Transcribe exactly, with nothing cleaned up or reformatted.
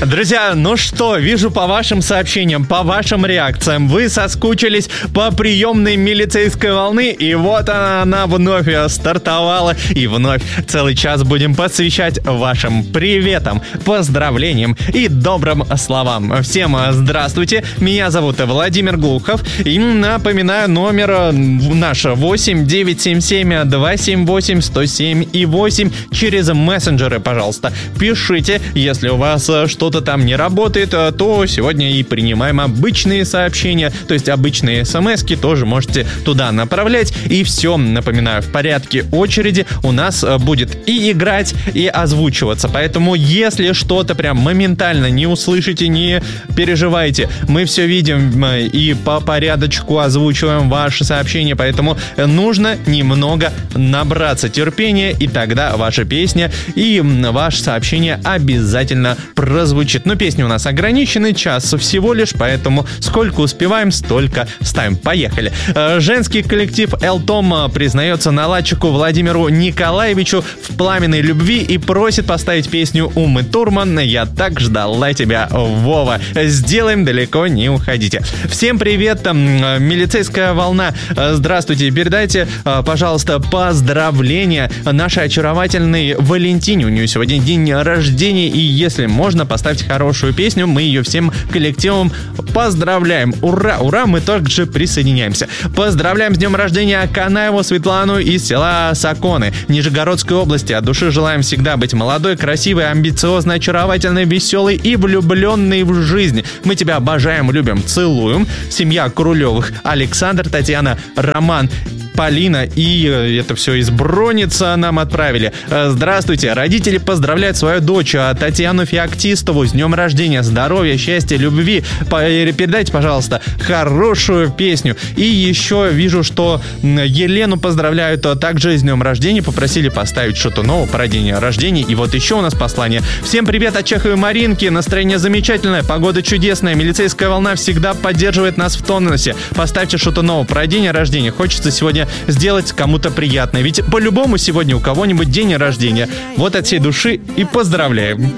Друзья, ну что, вижу по вашим сообщениям, по вашим реакциям, вы соскучились по приемной милицейской волны, и вот она, она вновь стартовала, и вновь целый час будем посвящать вашим приветам, поздравлениям и добрым словам. Всем здравствуйте, меня зовут Владимир Глухов, и напоминаю, номер наш восемь девятьсот семьдесят семь двести семьдесят восемь сто семь и восемь через мессенджеры, пожалуйста, пишите, если у вас что-то там не работает, то сегодня и принимаем обычные сообщения, то есть обычные смс-ки тоже можете туда направлять, и все, напоминаю, в порядке очереди у нас будет и играть, и озвучиваться, поэтому если что-то прям моментально не услышите, не переживайте, мы все видим и по порядочку озвучиваем ваши сообщения, поэтому нужно немного набраться терпения, и тогда ваша песня и ваше сообщение обязательно прозвучит. Но песни у нас ограничены, час всего лишь, поэтому сколько успеваем, столько ставим. Поехали. Женский коллектив Элтом признается наладчику Владимиру Николаевичу в пламенной любви и просит поставить песню Умы Турман «Я так ждала тебя, Вова». Сделаем, далеко не уходите. Всем привет, милицейская волна. Здравствуйте, передайте, пожалуйста, поздравления нашей очаровательной Валентине. У нее сегодня день рождения, и если можно, поставьте хорошую песню, мы ее всем коллективом поздравляем. Ура, ура, мы также присоединяемся. Поздравляем с днем рождения Канаеву Светлану из села Соконы Нижегородской области. От души желаем всегда быть молодой, красивой, амбициозной, очаровательной, веселой и влюбленной в жизнь. Мы тебя обожаем, любим, целуем. Семья Крулевых: Александр, Татьяна, Роман, Полина, и это все из Броница нам отправили. Здравствуйте. Родители поздравляют свою дочь Татьяну Феоктистову с днем рождения, здоровья, счастья, любви. Передайте, пожалуйста, хорошую песню. И еще вижу, что Елену поздравляют также с днем рождения. Попросили поставить что-то новое про день рождения. И вот еще у нас послание. Всем привет от Чеховой Маринки. Настроение замечательное, погода чудесная. Милицейская волна всегда поддерживает нас в тонусе. Поставьте что-то новое про день рождения. Хочется сегодня сделать кому-то приятное. Ведь по-любому сегодня у кого-нибудь день рождения. Вот от всей души и поздравляем.